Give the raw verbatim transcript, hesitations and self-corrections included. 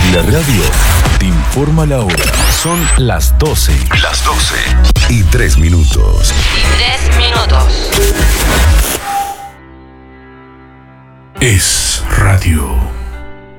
La radio te informa la hora. Son las doce. Las doce. Y tres minutos. Y tres minutos. Es radio.